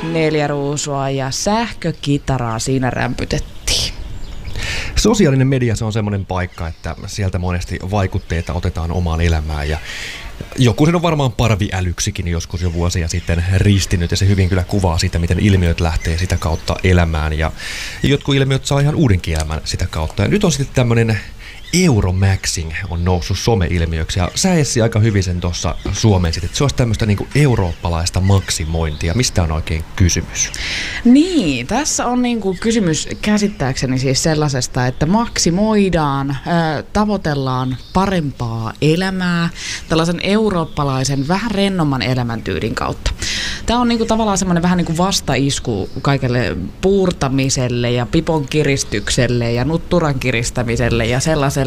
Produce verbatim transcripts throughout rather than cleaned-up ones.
neljä ruusua ja sähkökitaraa siinä rämpytettiin. Sosiaalinen media, se on semmoinen paikka, että sieltä monesti vaikutteita otetaan omaan elämään ja joku sen on varmaan parviälyksikin joskus jo vuosia sitten ristinyt ja se hyvin kyllä kuvaa sitä, miten ilmiöt lähtee sitä kautta elämään ja jotkut ilmiöt saa ihan uudenkin elämän sitä kautta. Ja nyt on sitten tämmöinen Euromaxing on noussut some-ilmiöksi ja sä Essi aika hyvin sen tuossa suomensit, että se olisi tämmöistä niinku eurooppalaista maksimointia. Mistä on oikein kysymys? Niin, tässä on niinku kysymys käsittääkseni siis sellaisesta, että maksimoidaan, äh, tavoitellaan parempaa elämää tällaisen eurooppalaisen vähän rennomman elämäntyylin kautta. Tämä on niinku tavallaan semmoinen vähän niinku vastaisku kaikelle puurtamiselle ja pipon kiristykselle ja nutturan kiristämiselle ja sellaiselle.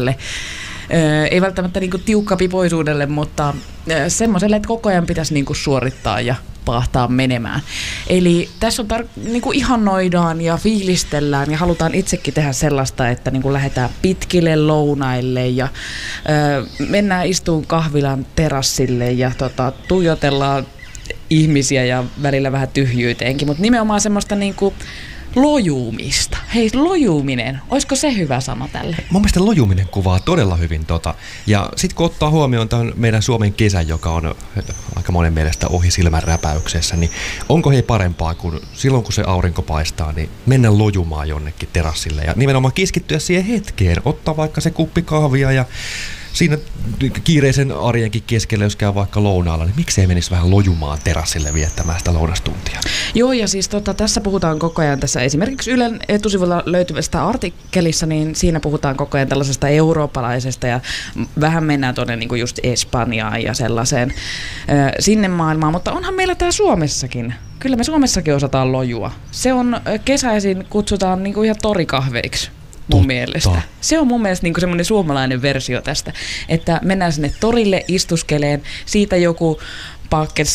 Öö, ei välttämättä niinku tiukkapipoisuudelle, mutta öö, semmoiselle, että koko ajan pitäisi niinku suorittaa ja pahtaa menemään. Eli tässä on tar- niinku ihannoidaan ja fiilistellään ja halutaan itsekin tehdä sellaista, että niinku lähdetään pitkille lounaille ja öö, mennään istuun kahvilan terassille ja tota, tuijotellaan ihmisiä ja välillä vähän tyhjyyteenkin, mutta nimenomaan semmoista niinku lojuumista. Hei, lojuuminen. Olisiko se hyvä sana tälle? Mun mielestä lojuminen kuvaa todella hyvin tota. Ja sit kun ottaa huomioon tämän meidän Suomen kesän, joka on aika monen mielestä ohi silmän räpäyksessä, niin onko hei parempaa kuin silloin kun se aurinko paistaa, niin mennä lojumaan jonnekin terassille ja nimenomaan keskittyä siihen hetkeen. Ottaa vaikka se kuppi kahvia ja siinä kiireisen arjenkin keskellä, jos käy vaikka lounaalla, niin miksei menisi vähän lojumaan terassille viettämään sitä lounastuntia? Joo, ja siis tota, tässä puhutaan koko ajan tässä esimerkiksi Ylen etusivulla löytyvästä artikkelissa, niin siinä puhutaan koko ajan tällaisesta eurooppalaisesta ja vähän mennään tuonne niin kuin just Espanjaan ja sellaiseen äh, sinne maailmaan, mutta onhan meillä tää Suomessakin. Kyllä me Suomessakin osataan lojua. Se on kesäisin kutsutaan niin kuin ihan torikahveiksi. Mun Totta. mielestä. Se on mun mielestä niinku semmoinen suomalainen versio tästä, että mennään sinne torille istuskeleen, siitä joku pakkesi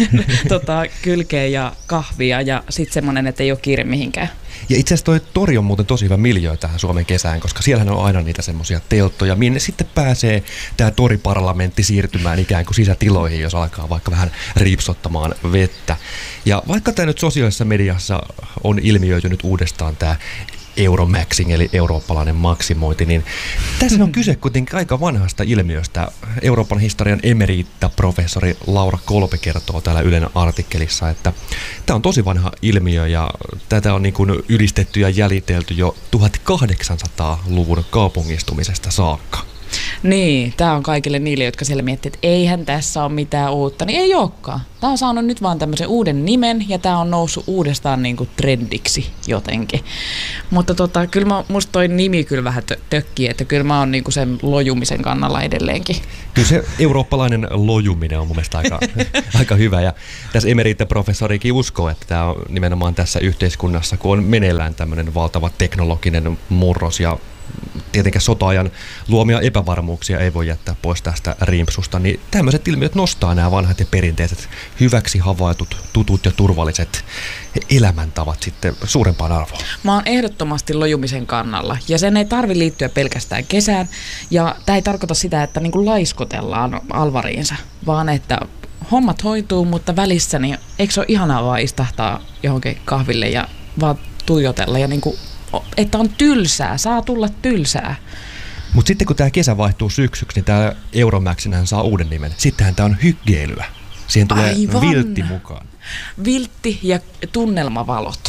tota, kylkeä ja kahvia ja sitten semmoinen, että ei ole kiire mihinkään. Ja itse asiassa toi tori on muuten tosi hyvä miljöö tähän Suomen kesään, koska siellähän on aina niitä semmoisia telttoja, minne sitten pääsee tämä toriparlamentti siirtymään ikään kuin sisätiloihin, jos alkaa vaikka vähän riipsottamaan vettä. Ja vaikka tämä nyt sosiaalisessa mediassa on ilmiöitynyt uudestaan tämä Euromaxing eli eurooppalainen maksimointi, niin tässä on kyse kuitenkin aika vanhasta ilmiöstä. Euroopan historian emeriittaprofessori Laura Kolpe kertoo täällä Ylen artikkelissa, että tämä on tosi vanha ilmiö ja tätä on niin kuin ylistetty ja jäljitelty jo tuhatkahdeksansataaluvun kaupungistumisesta saakka. Niin, tämä on kaikille niille, jotka siellä miettii, että eihän tässä ole mitään uutta, niin ei olekaan. Tämä on saanut nyt vaan tämmöisen uuden nimen ja tämä on noussut uudestaan niin kuin trendiksi jotenkin. Mutta tota, kyllä mä, musta toi nimi kyllä vähän tö- tökkii, että kyllä mä oon niin kuin sen lojumisen kannalla edelleenkin. Kyllä se eurooppalainen lojuminen on mun mielestä aika, aika hyvä ja tässä emeriittaprofessorikin uskoo, että tämä on nimenomaan tässä yhteiskunnassa, kun on meneillään tämmöinen valtava teknologinen murros ja tietenkään sota-ajan luomia epävarmuuksia ei voi jättää pois tästä rimpsusta, niin tämmöiset ilmiöt nostaa nämä vanhat ja perinteiset hyväksi havaitut, tutut ja turvalliset elämäntavat sitten suurempaan arvoon. Mä oon ehdottomasti lojumisen kannalla ja sen ei tarvi liittyä pelkästään kesään ja tämä ei tarkoita sitä, että niin kuin laiskotellaan alvariinsa, vaan että hommat hoituu, mutta välissä niin eikö se ole ihanaa vaan istahtaa johonkin kahville ja vaan tuijotella ja niin kuin että on tylsää, saa tulla tylsää. Mutta sitten kun tämä kesä vaihtuu syksyksi, niin tämä Euromaxinhän saa uuden nimen. Sittenhän tämä on hyggeilyä. Siihen tulee Aivan. viltti mukaan. Viltti ja tunnelmavalot.